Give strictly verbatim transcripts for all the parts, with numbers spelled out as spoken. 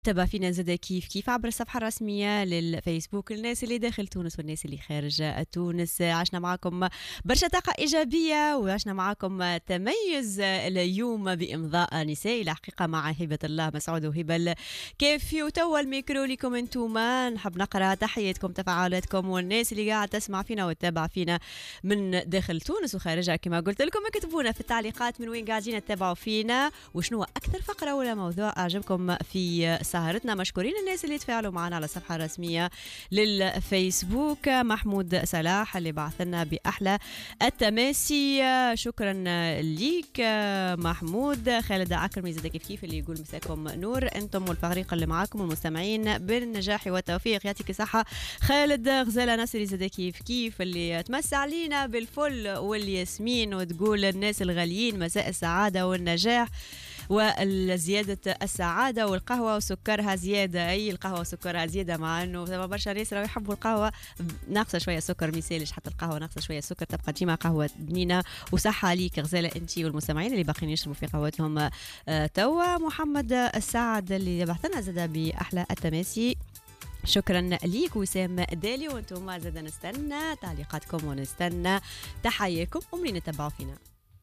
تابع فينا زادا كيف كيف عبر الصفحة الرسمية للفيسبوك. الناس اللي داخل تونس والناس اللي خارج تونس، عشنا معكم برشا طاقة إيجابية وعشنا معكم تميز اليوم بإمضاء نسائي الحقيقة مع هبة الله مسعود وهبة الكافي. وتوا الميكرو لكم انتوما، نحب نقرأ تحياتكم تفاعلاتكم والناس اللي قاعد تسمع فينا وتتابع فينا من داخل تونس وخارجها. كما قلت لكم اكتبونا في التعليقات من وين قاعدين تتابعوا فينا، وشنو أكثر فقرة ولا موضوع أعجبكم في سهرتنا. مشكورين الناس اللي تفاعلوا معنا على الصفحة الرسمية للفيسبوك. محمود صلاح اللي بعث لنا بأحلى التماسي، شكرا ليك محمود. خالد عكرمي زاد كيف كيف اللي يقول مساكم نور انتم والفريق اللي معاكم والمستمعين بالنجاح والتوفيق. يعطيك الصحة خالد. غزالة نصري زاد كيف كيف اللي تمسى علينا بالفل والياسمين وتقول الناس الغاليين مساء السعادة والنجاح والزيادة السعادة، والقهوة وسكرها زيادة. أي القهوة وسكرها زيادة، مع أنه برشا ناس راهو يحبوا القهوة ناقصة شوية سكر، ميسالش حتى القهوة ناقصة شوية سكر تبقى ديما قهوة بنينة وصحة عليك غزالة أنت والمستمعين اللي باقيين يشربوا في قهوتهم. آه توا محمد السعد اللي بعثنا زاد بأحلى التماسي، شكرا ليك. وسام دالي وانتم زاد نستنى تعليقاتكم ونستنى تحياتكم ومنين نتبعوا فينا.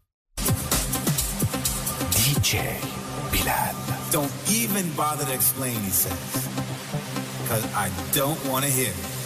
دي جي Bilal. Don't even bother to explain, he says, because I don't want to hear it.